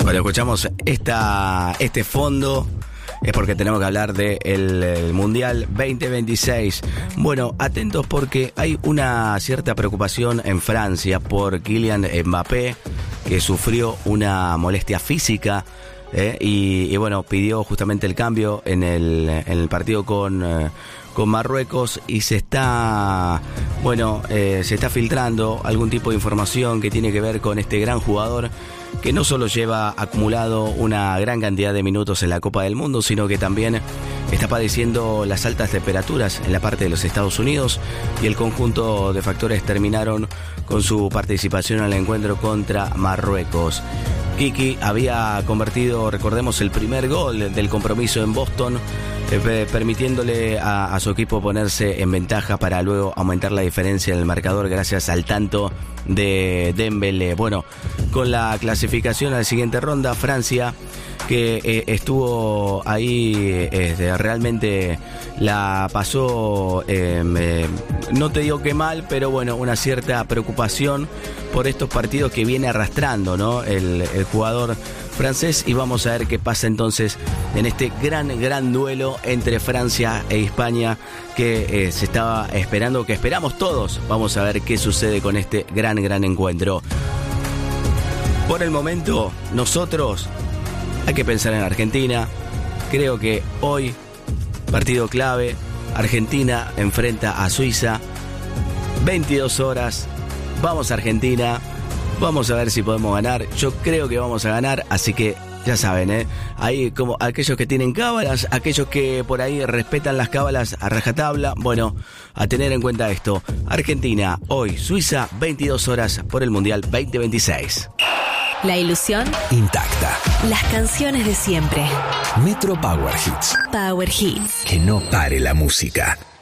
Cuando escuchamos este fondo es porque tenemos que hablar del Mundial 2026. Bueno, atentos porque hay una cierta preocupación en Francia por Kylian Mbappé, que sufrió una molestia física y bueno, pidió justamente el cambio en el partido con Marruecos, y se está filtrando algún tipo de información que tiene que ver con este gran jugador, que no solo lleva acumulado una gran cantidad de minutos en la Copa del Mundo, sino que también está padeciendo las altas temperaturas en la parte de los Estados Unidos, y el conjunto de factores terminaron con su participación en el encuentro contra Marruecos. Kiki había convertido, recordemos, el primer gol del compromiso en Boston, permitiéndole a su equipo ponerse en ventaja para luego aumentar la diferencia en el marcador gracias al tanto de Dembélé. Bueno, con la clasificación a la siguiente ronda, Francia, que estuvo ahí, realmente la pasó, no te digo que mal, pero bueno, una cierta preocupación por estos partidos que viene arrastrando, ¿no?, el jugador francés. Y vamos a ver qué pasa entonces en este gran duelo entre Francia e España, que se estaba esperando, que esperamos todos. Vamos a ver qué sucede con este gran encuentro. Por el momento, nosotros hay que pensar en Argentina. Creo que hoy, partido clave, Argentina enfrenta a Suiza, 22 horas, vamos a Argentina, vamos a ver si podemos ganar. Yo creo que vamos a ganar, así que ya saben, ahí como aquellos que tienen cábalas, aquellos que por ahí respetan las cábalas a rajatabla, bueno, a tener en cuenta esto. Argentina, hoy, Suiza, 22 horas por el Mundial 2026. La ilusión intacta. Las canciones de siempre. Metro Power Hits. Power Hits. Que no pare la música.